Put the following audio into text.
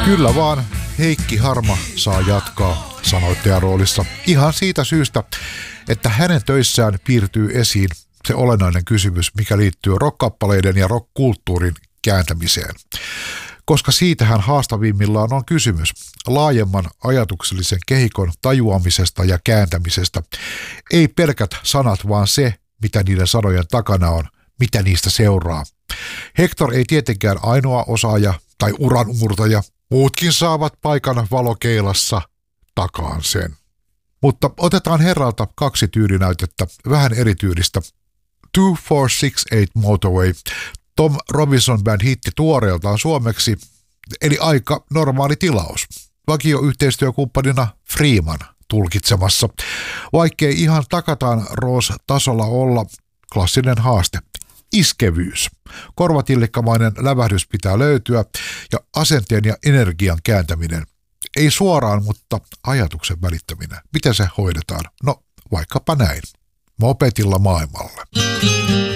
Kyllä vaan, Heikki Harma saa jatkaa sanoittajan roolissa ihan siitä syystä, että hänen töissään piirtyy esiin se olennainen kysymys, mikä liittyy rock-kappaleiden ja rock-kulttuurin kääntämiseen. Koska siitähän haastavimmillaan on kysymys, laajemman ajatuksellisen kehikon tajuamisesta ja kääntämisestä. Ei pelkät sanat, vaan se, mitä niiden sanojen takana on, mitä niistä seuraa. Hector ei tietenkään ainoa osaaja tai uranmurtaja, muutkin saavat paikan valokeilassa takaan sen. Mutta otetaan herralta 2 tyylinäytettä, vähän erityylistä. 2468 Motorway, Tom Robinson Band hitti tuoreeltaan suomeksi, eli aika normaali tilaus. Vakioyhteistyökumppanina Freeman tulkitsemassa, vaikkei ihan takataan Roos-tasolla olla, klassinen haaste. Iskevyys. Korvatillikkamainen lävähdys pitää löytyä ja asenteen ja energian kääntäminen. Ei suoraan, mutta ajatuksen välittäminen. Miten se hoidetaan? No, vaikkapa näin. Mopetilla maailmalle.